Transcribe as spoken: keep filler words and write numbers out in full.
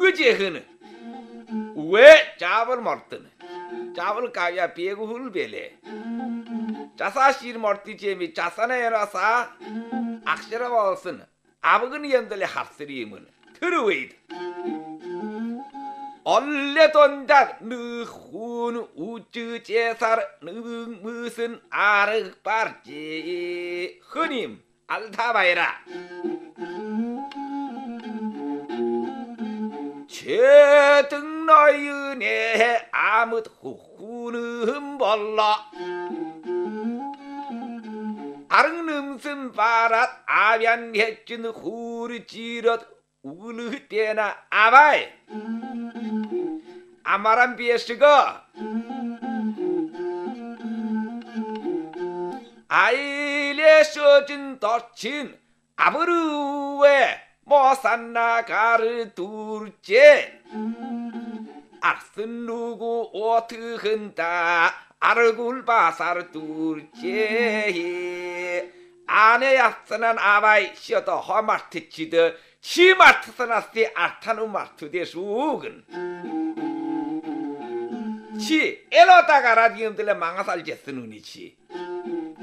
우거제흐는 왜 잡을 mortını 잡을 kaya pegu hul bele Çasa şiir morti cemi çasana yarasa akşara olsun abıgın yandılı hapsırıyımın tırıvıydı 얼레 돈작 느훈 우주 제살 느 무슨 아르바르지 흔임 알타바이라 제등 너희네 아무 후는 몰라 아릉름슨 바랏 아변 해준 후르 지럿 우르 때나 아바이 아마란 비에스가 아이레 써진 덧친 아브르에 모산나 가르 둘째 악슨 누구 오트흔다 아르굴 바사르 둘째 아내 약선한 아바이 쉬어도 허마트 치드 시마트서나스티 아타누 마트데 수근 치 엘로다가라 디음들레 망아살 제스누니치